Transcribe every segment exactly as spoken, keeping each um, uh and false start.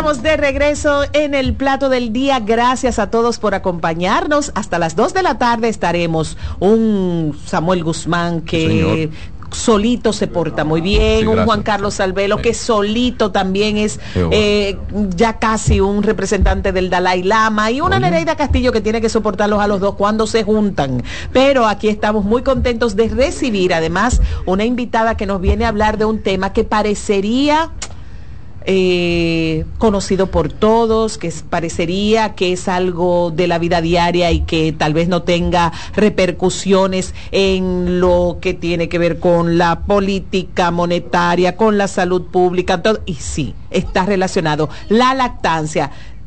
estamos de regreso en el plato del día. Gracias a todos por acompañarnos. Hasta las dos de la tarde estaremos. Un Samuel Guzmán que... Señor. Solito se porta muy bien, sí, un Juan Carlos Salvelo sí. que solito también es eh, ya casi un representante del Dalai Lama, y una Oye. Nereida Castillo que tiene que soportarlos a los dos cuando se juntan. Pero aquí estamos muy contentos de recibir además una invitada que nos viene a hablar de un tema que parecería Eh, conocido por todos, que es, parecería que es algo de la vida diaria y que tal vez no tenga repercusiones en lo que tiene que ver con la política monetaria, con la salud pública, todo, y sí, está relacionado. La lactancia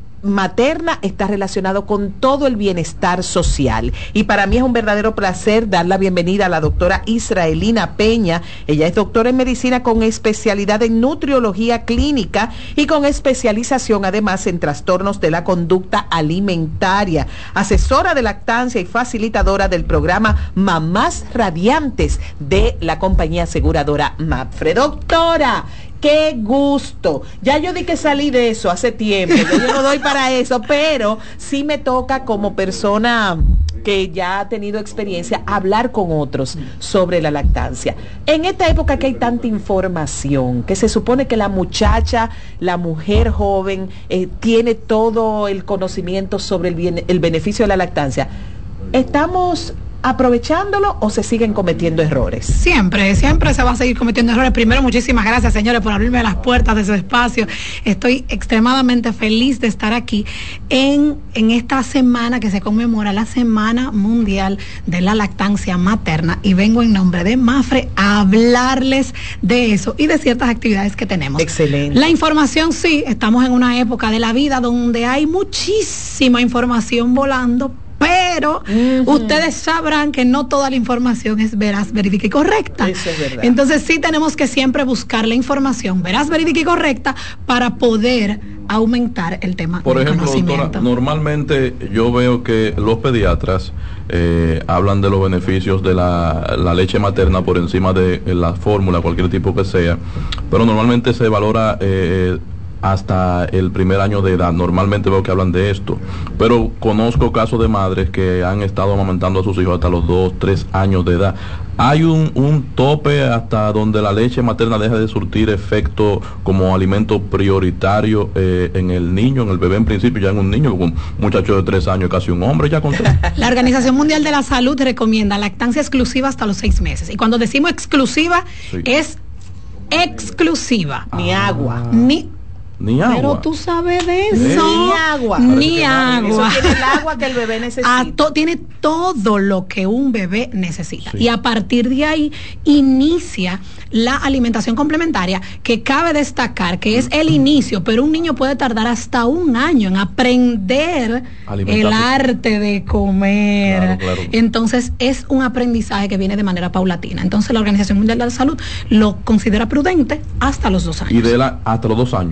materna está relacionado con todo el bienestar social, y para mí es un verdadero placer dar la bienvenida a la doctora Israelina Peña. Ella es doctora en medicina con especialidad en nutriología clínica y con especialización además en trastornos de la conducta alimentaria, asesora de lactancia y facilitadora del programa Mamás Radiantes de la compañía aseguradora MAPFRE. Doctora, qué gusto. Ya yo di que salí de eso hace tiempo, yo no doy para eso, pero sí me toca como persona que ya ha tenido experiencia hablar con otros sobre la lactancia. En esta época que hay tanta información, que se supone que la muchacha, la mujer joven, eh, tiene todo el conocimiento sobre el, bien, el beneficio de la lactancia, ¿estamos aprovechándolo o se siguen cometiendo errores? Siempre, siempre se va a seguir cometiendo errores. Primero, muchísimas gracias, señores, por abrirme las puertas de su espacio. Estoy extremadamente feliz de estar aquí en, en esta semana que se conmemora la Semana Mundial de la Lactancia Materna, y vengo en nombre de MAPFRE a hablarles de eso y de ciertas actividades que tenemos. Excelente. La información, sí, estamos en una época de la vida donde hay muchísima información volando, pero uh-huh. ustedes sabrán que no toda la información es veraz, verídica y correcta. Eso es verdad. Entonces sí tenemos que siempre buscar la información veraz, verídica y correcta para poder aumentar el tema Por del ejemplo, conocimiento. doctora, normalmente yo veo que los pediatras eh, hablan de los beneficios de la, la leche materna por encima de la fórmula, cualquier tipo que sea, pero normalmente se valora eh, hasta el primer año de edad. Normalmente veo que hablan de esto, pero conozco casos de madres que han estado amamantando a sus hijos hasta los dos, tres años de edad. ¿Hay un, un tope hasta donde la leche materna deja de surtir efecto como alimento prioritario eh, en el niño, en el bebé en principio, ya en un niño, un muchacho de tres años, casi un hombre ya con tres? La Organización Mundial de la Salud recomienda lactancia exclusiva hasta los seis meses, y cuando decimos exclusiva, sí. es exclusiva. Ah. Ni agua. Ni Ni agua. Pero tú sabes de eso. Ni agua. Ni agua. Eso tiene el agua que el bebé necesita. A to, tiene todo lo que un bebé necesita. Sí. Y a partir de ahí inicia la alimentación complementaria, que cabe destacar que es el inicio, pero un niño puede tardar hasta un año en aprender el arte de comer. Claro, claro. Entonces es un aprendizaje que viene de manera paulatina. Entonces la Organización Mundial de la Salud lo considera prudente hasta los dos años. Y de la hasta los dos años.